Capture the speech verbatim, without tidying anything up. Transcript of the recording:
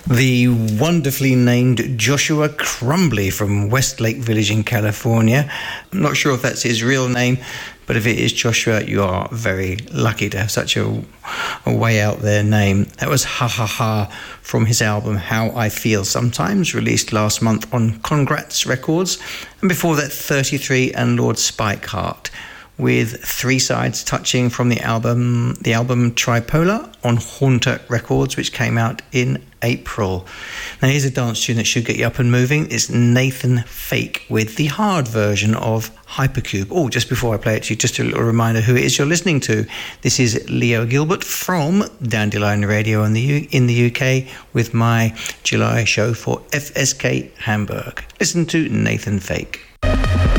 The wonderfully named Joshua Crumbly from Westlake Village in California. I'm not sure if that's his real name, but if it is Joshua, you are very lucky to have such a, a way out there name. That was Ha Ha Ha from his album How I Feel Sometimes, released last month on Congrats Records. And before that, thirty-three and Lord Spikeheart, with three sides touching from the album the album Tripolar on Haunter Records, which came out in April. Now here's a dance tune that should get you up and moving. It's Nathan Fake with the hard version of Hypercube. Oh, just before I play it to you, just a little reminder who it is you're listening to. This is Leo Gilbert from Dandelion Radio in the U- in the U K with my July show for F S K Hamburg. Listen to Nathan Fake.